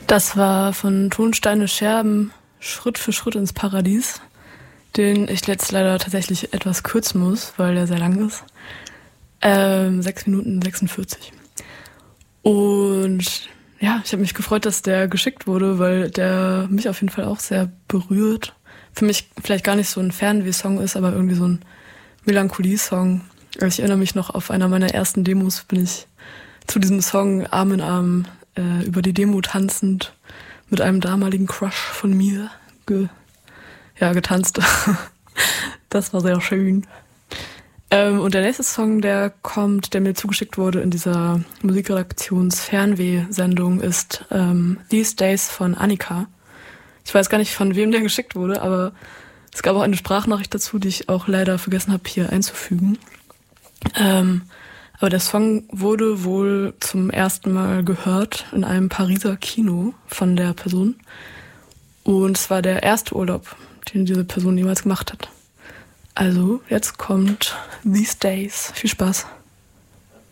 Das war von Tonsteine Scherben Schritt für Schritt ins Paradies, den ich jetzt leider tatsächlich etwas kürzen muss, weil der sehr lang ist. 6 Minuten 46. Und ja, ich habe mich gefreut, dass der geschickt wurde, weil der mich auf jeden Fall auch sehr berührt. Für mich vielleicht gar nicht so ein Fernweh-Song ist, aber irgendwie so ein Melancholie-Song. Also ich erinnere mich noch, auf einer meiner ersten Demos bin ich zu diesem Song Arm in Arm über die Demo tanzend mit einem damaligen Crush von mir getanzt. Das war sehr schön. Und der nächste Song, der mir zugeschickt wurde in dieser Musikredaktions-Fernweh-Sendung, ist These Days von Annika. Ich weiß gar nicht, von wem der geschickt wurde, aber es gab auch eine Sprachnachricht dazu, die ich auch leider vergessen habe, hier einzufügen. Aber der Song wurde wohl zum ersten Mal gehört in einem Pariser Kino von der Person. Und es war der erste Urlaub, den diese Person jemals gemacht hat. Also, jetzt kommt These Days. Viel Spaß.